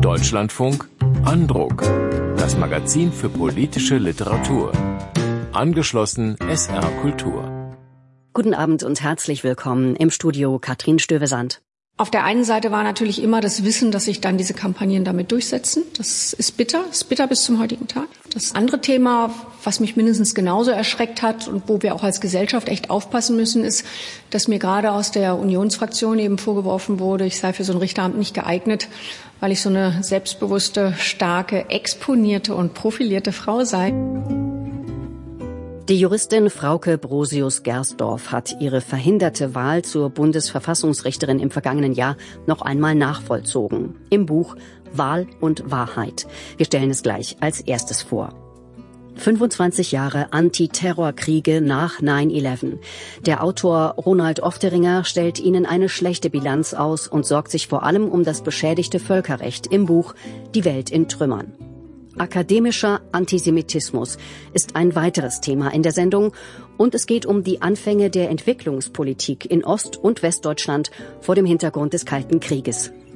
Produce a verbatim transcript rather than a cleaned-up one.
Deutschlandfunk Andruck, das Magazin für politische Literatur. Angeschlossen S R Kultur. Guten Abend und herzlich willkommen im Studio Katrin Stövesand. Auf der einen Seite war natürlich immer das Wissen, dass sich dann diese Kampagnen damit durchsetzen. Das ist bitter, ist bitter bis zum heutigen Tag. Das andere Thema, was mich mindestens genauso erschreckt hat und wo wir auch als Gesellschaft echt aufpassen müssen, ist, dass mir gerade aus der Unionsfraktion eben vorgeworfen wurde, ich sei für so ein Richteramt nicht geeignet, weil ich so eine selbstbewusste, starke, exponierte und profilierte Frau sei. Die Juristin Frauke Brosius-Gersdorf hat ihre verhinderte Wahl zur Bundesverfassungsrichterin im vergangenen Jahr noch einmal nachvollzogen. Im Buch Wahl und Wahrheit. Wir stellen es gleich als erstes vor. fünfundzwanzig Jahre Antiterrorkriege nach neun elf. Der Autor Ronald Ofteringer stellt Ihnen eine schlechte Bilanz aus und sorgt sich vor allem um das beschädigte Völkerrecht im Buch Die Welt in Trümmern. Akademischer Antisemitismus ist ein weiteres Thema in der Sendung und es geht um die Anfänge der Entwicklungspolitik in Ost- und Westdeutschland vor dem Hintergrund des Kalten Krieges.